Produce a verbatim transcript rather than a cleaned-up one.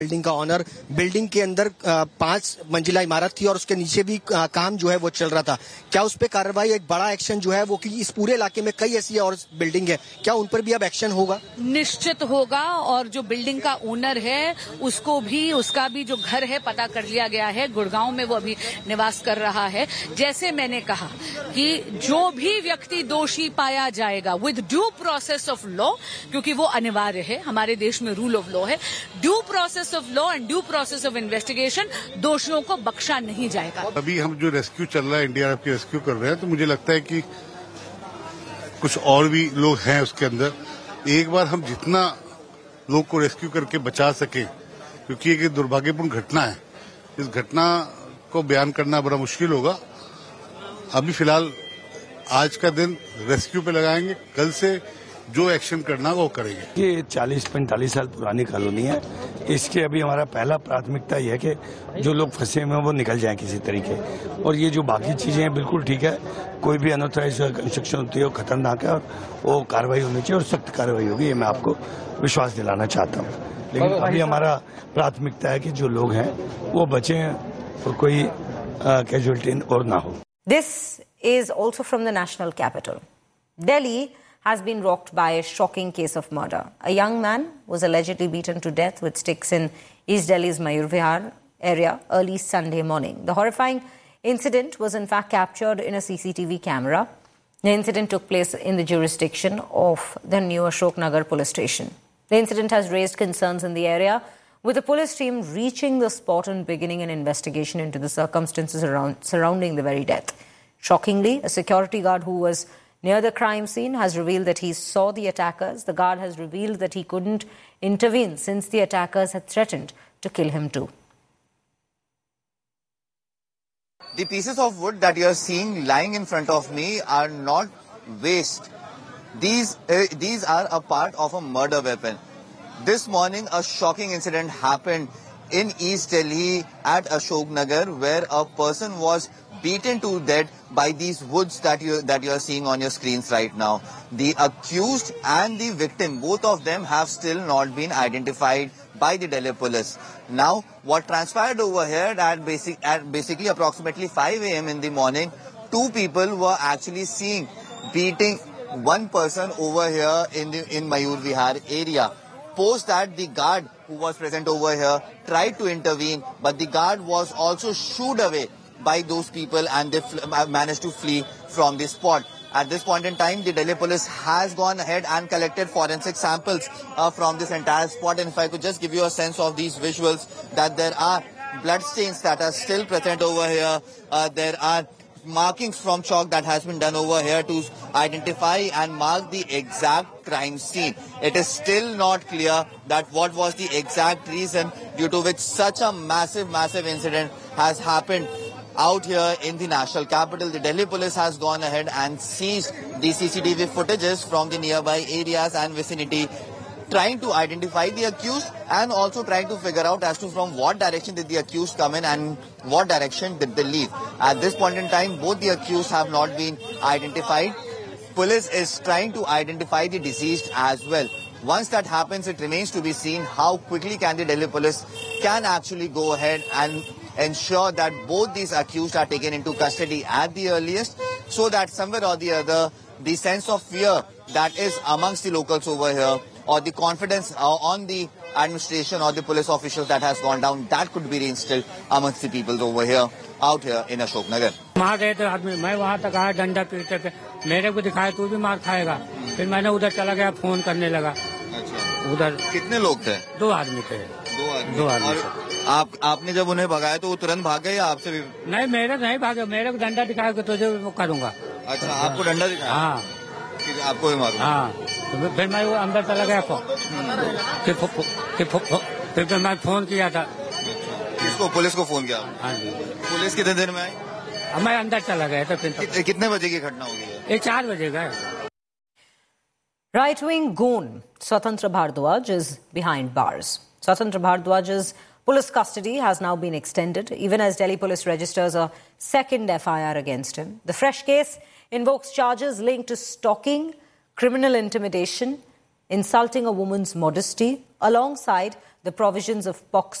Building का honour, building के अंदर पांच मंजिला इमारत थी और उसके नीचे भी काम जो है वो चल रहा था। क्या उस पर कार्रवाई, एक बड़ा एक्शन जो है वो, कि इस पूरे इलाके में कई ऐसी और बिल्डिंग है, क्या उन पर भी अब एक्शन होगा? निश्चित होगा। और जो बिल्डिंग का ओनर है उसको भी, उसका भी जो घर है पता कर लिया गया है। गुड़गांव में वो अभी निवास कर रहा है। जैसे मैंने कहा कि जो भी व्यक्ति दोषी पाया जाएगा with due process of law, क्योंकि वो अनिवार्य है, हमारे देश में रूल ऑफ लॉ है, due process of law and due process of investigation, दोषियों को बख्शा नहीं जाएगा। अभी हम जो रेस्क्यू चल रहा है, एनडीआरएफ की रेस्क्यू कर रहे हैं, तो मुझे लगता है कि कुछ और भी लोग हैं उसके अंदर। एक बार हम जितना लोग को रेस्क्यू करके बचा सके, क्योंकि एक दुर्भाग्यपूर्ण घटना है, इस घटना को बयान करना बड़ा मुश्किल होगा। अभी फिलहाल आज का दिन रेस्क्यू पे लगाएंगे, कल से जो एक्शन करना वो करेंगे। ये चालीस पैंतालीस साल पुरानी कॉलोनी है। इसके अभी हमारा पहला प्राथमिकता ये है कि जो लोग फंसे हुए हैं वो निकल जाएं किसी तरीके। और ये जो बाकी चीजें हैं बिल्कुल ठीक है, कोई भी अनऑथराइज कंस्ट्रक्शन होती है वो खतरनाक है और वो कार्रवाई होनी चाहिए और सख्त कार्रवाई होगी, ये मैं आपको विश्वास दिलाना चाहता हूँ। लेकिन अभी हमारा प्राथमिकता है कि जो लोग हैं वो बचें और कोई कैजुअलिटी और ना हो। This is also from the national capital. Delhi has been rocked by a shocking case of murder. A young man was allegedly beaten to death with sticks in East Delhi's Mayur Vihar area early Sunday morning. The horrifying incident was in fact captured in a C C T V camera. The incident took place in the jurisdiction of the new Ashok Nagar police station. The incident has raised concerns in the area, with the police team reaching the spot and beginning an investigation into the circumstances around, surrounding the very death. Shockingly, a security guard who was near the crime scene has revealed that he saw the attackers. The guard has revealed that he couldn't intervene since the attackers had threatened to kill him too. The pieces of wood that you are seeing lying in front of me are not waste. These, uh, these are a part of a murder weapon. This morning, a shocking incident happened in East Delhi at Ashok Nagar, where a person was beaten to death by these woods that you that you are seeing on your screens right now. The accused and the victim, both of them have still not been identified by the Delhi police. Now, what transpired over here at basic at basically approximately five a m in the morning, two people were actually seen beating one person over here in the in Mayur Vihar area. Post that, the guard who was present over here tried to intervene, but the guard was also shooed away by those people and they managed to flee from the spot. At this point in time, the Delhi police has gone ahead and collected forensic samples uh, from this entire spot. And if I could just give you a sense of these visuals, that there are blood stains that are still present over here. Uh, there are markings from chalk that has been done over here to identify and mark the exact crime scene. It is still not clear that what was the exact reason due to which such a massive, massive incident has happened out here in the national capital. The Delhi police has gone ahead and seized the C C T V footages from the nearby areas and vicinity, trying to identify the accused and also trying to figure out as to from what direction did the accused come in and what direction did they leave. At this point in time, both the accused have not been identified. Police is trying to identify the deceased as well. Once that happens, it remains to be seen how quickly can the Delhi police can actually go ahead and ensure that both these accused are taken into custody at the earliest, so that somewhere or the other, the sense of fear that is amongst the locals over here, or the confidence uh, on the administration or the police officials that has gone down, that could be reinstilled amongst the people over here, out here in Ashok Nagar. वहाँ गए थे आदमी, मैं वहाँ तक आया डंडा पीटते थे, मेरे को दिखाया तू भी मार खाएगा। फिर मैंने उधर चला गया, फोन करने लगा। अच्छा। उधर कितने लोग थे? दो आदमी थे। दो आदमी। दो आदमी। आप आपने जब उन्हें भगाया तो वो तुरंत भाग गए या आपसे भी? नहीं, मेरे नहीं भागे, मेरे को डंडा दिखाया कि तुझे वो करूँगा। अच्छा, आपको डंडा दिखाया? हाँ। आपको भी मारूंगा? हाँ। तो फिर मैं वो अंदर चला गया, फिर फिर मैं फोन किया था। किसको? पुलिस को फोन किया? हाँ जी। पुलिस कितने देर में आई? मैं अंदर चला गया था। फिर कि, कितने बजे की घटना हो गई है? ये चार बजे गए। Right-wing goon Swatantra Bhardwaj is behind bars. Swatantra Bhardwaj's police custody has now been extended, even as Delhi police registers a second F I R against him. The fresh case invokes charges linked to stalking, criminal intimidation, insulting a woman's modesty, alongside the provisions of POCSO